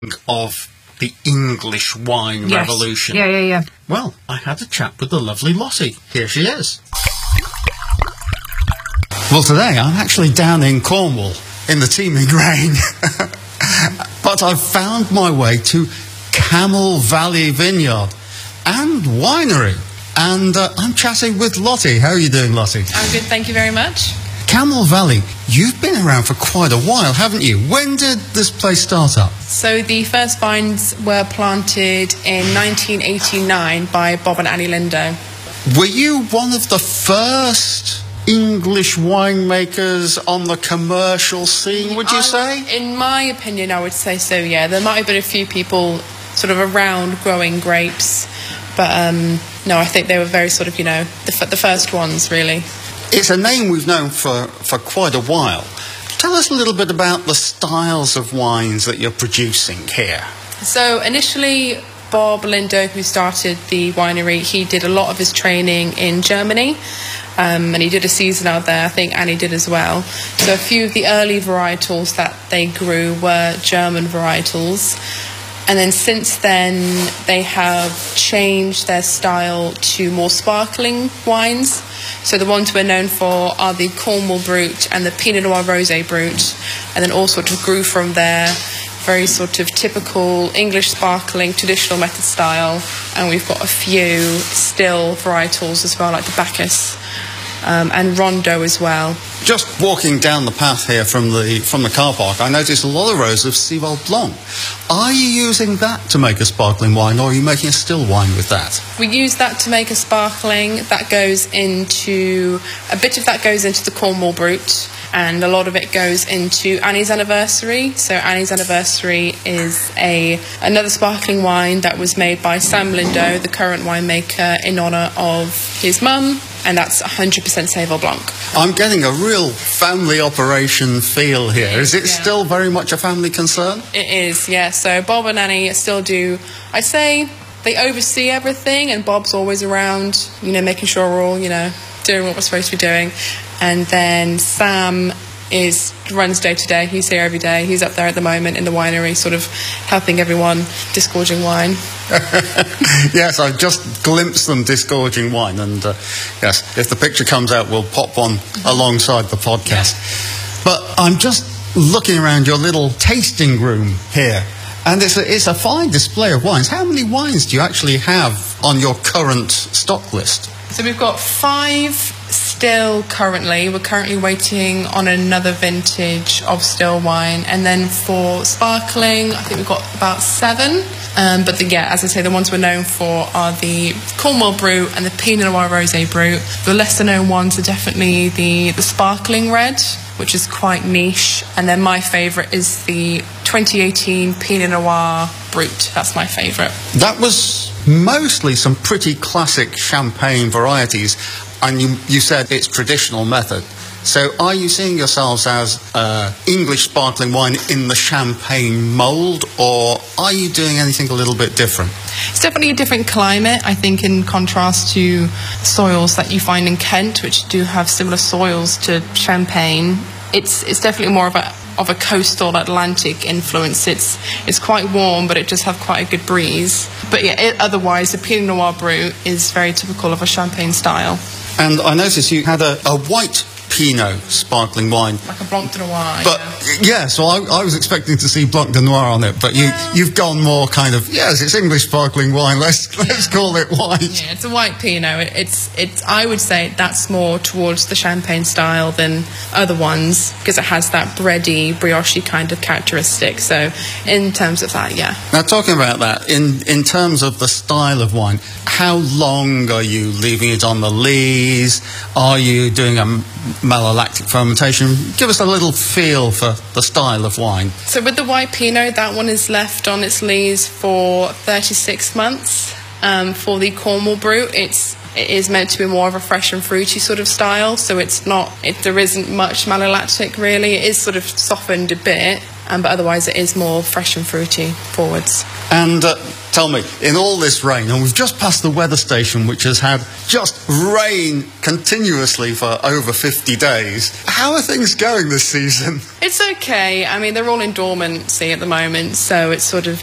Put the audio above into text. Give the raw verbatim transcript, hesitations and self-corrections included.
of the English wine yes. revolution. Yeah, yeah, yeah. Well, I had a chat with the lovely Lottie. Here she is. Well, today I'm actually down in Cornwall in the teeming rain. But I've found my way to Camel Valley Vineyard and Winery. And uh, I'm chatting with Lottie. How are you doing, Lottie? I'm good, thank you very much. Camel Valley, you've been around for quite a while, haven't you? When did this place start up? So the first vines were planted in nineteen eighty-nine by Bob and Annie Lindo. Were you one of the first English winemakers on the commercial scene, would you I, say? In my opinion, I would say so, yeah. There might have been a few people sort of around growing grapes, but um, no, I think they were very sort of, you know, the, f- the first ones, really. It's a name we've known for, for quite a while. Tell us a little bit about the styles of wines that you're producing here. So initially, Bob Lindo, who started the winery, he did a lot of his training in Germany, um, and he did a season out there. I think Annie did as well. So a few of the early varietals that they grew were German varietals. And then since then, they have changed their style to more sparkling wines. So the ones we're known for are the Cornwall Brut and the Pinot Noir Rosé Brut. And then all sort of grew from there, very sort of typical English sparkling, traditional method style. And we've got a few still varietals as well, like the Bacchus um, and Rondo as well. Just walking down the path here from the from the car park, I noticed a lot of rows of Sivol Blanc. Are you using that to make a sparkling wine, or are you making a still wine with that? We use that to make a sparkling. That goes into, a bit of that goes into the Cornwall Brut, and a lot of it goes into Annie's Anniversary. So Annie's Anniversary is a another sparkling wine that was made by Sam Lindo, the current winemaker, in honour of his mum, and that's one hundred percent Sivol Blanc. I'm getting a real family operation feel here. Is it yeah. still very much a family concern? It is, yeah. So Bob and Annie still do, I say, they oversee everything, and Bob's always around, you know, making sure we're all, you know, doing what we're supposed to be doing. And then Sam is runs day to day. He's here every day. He's up there at the moment in the winery, sort of helping everyone disgorging wine. Yes, I've just glimpsed them disgorging wine, and uh, yes, if the picture comes out, we'll pop one alongside the podcast. Yeah. But I'm just looking around your little tasting room here, and it's a, it's a fine display of wines. How many wines do you actually have on your current stock list? So we've got five still currently. We're currently waiting on another vintage of still wine. And then for sparkling, I think we've got about seven. Um, but the, yeah, as I say, the ones we're known for are the Cornwall Brut and the Pinot Noir Rosé Brut. The lesser known ones are definitely the, the sparkling red, which is quite niche. And then my favourite is the twenty eighteen Pinot Noir Brut. That's my favourite. That was mostly some pretty classic champagne varieties, and you, you said it's traditional method. So are you seeing yourselves as uh, English sparkling wine in the champagne mould, or are you doing anything a little bit different? It's definitely a different climate, I think, in contrast to soils that you find in Kent, which do have similar soils to Champagne. It's it's definitely more of a of a coastal Atlantic influence. It's it's quite warm, but it does have quite a good breeze. But yeah, it, otherwise, the Pinot Noir Brut is very typical of a Champagne style. And I noticed you had a, a white Pinot sparkling wine. Like a Blanc de Noir. But, yeah, yeah so I, I was expecting to see Blanc de Noir on it, but you, well, you've gone more kind of, yes, it's English sparkling wine, let's let's call it white. Yeah, it's a white Pinot. It, it's, it's, I would say that's more towards the Champagne style than other ones, because it has that bready, brioche kind of characteristic. So in terms of that, yeah. Now, talking about that, in, in terms of the style of wine, how long are you leaving it on the lees? Are you doing a malolactic fermentation? Give us a little feel for the style of wine. So with the white Pinot, that one is left on its lees for thirty-six months. Um, for the Cornwall Brut, it's it is meant to be more of a fresh and fruity sort of style, so it's not, it, there isn't much malolactic really. It is sort of softened a bit, um, but otherwise it is more fresh and fruity forwards. And uh, tell me, in all this rain, and we've just passed the weather station, which has had just rain continuously for over fifty days, how are things going this season? It's okay. I mean, they're all in dormancy at the moment, so it's sort of